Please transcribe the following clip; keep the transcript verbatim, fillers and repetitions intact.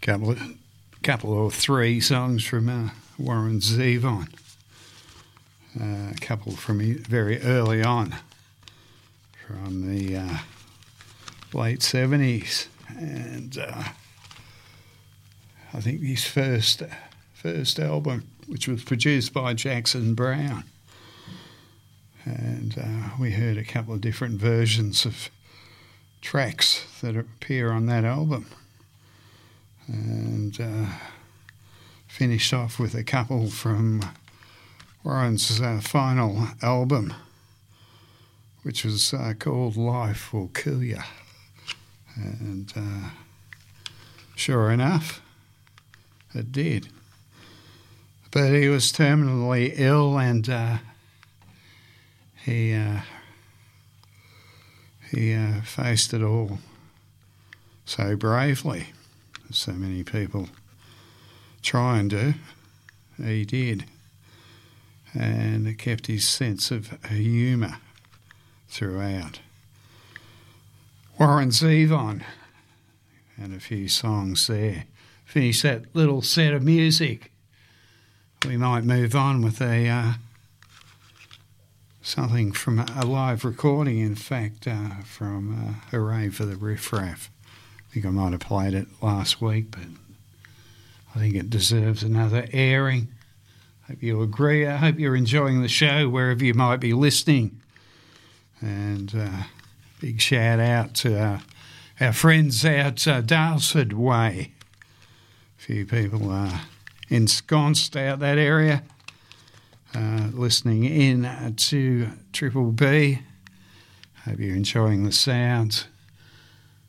couple of, couple or three songs from uh, Warren Zevon. Uh, a couple from very early on, from the uh, late seventies, and uh, I think his first first album, which was produced by Jackson Browne, and uh, we heard a couple of different versions of tracks that appear on that album, and uh, finished off with a couple from Warren's uh, final album, which was uh, called Life Will Kill Ya. And uh, sure enough, it did. But he was terminally ill, and uh, he uh, he uh, faced it all so bravely, as so many people try and do. He did. And it kept his sense of humour throughout. Warren Zevon, and a few songs there. Finish that little set of music. We might move on with a uh, something from a live recording, in fact, uh, from uh, Hooray for the Riff Raff. I think I might have played it last week, but I think it deserves another airing. Hope you agree. I hope you're enjoying the show wherever you might be listening. And uh, big shout out to uh, our friends out uh, Daylesford Way. A few people uh, ensconced out that area, uh, listening in to Triple B. Hope you're enjoying the sounds.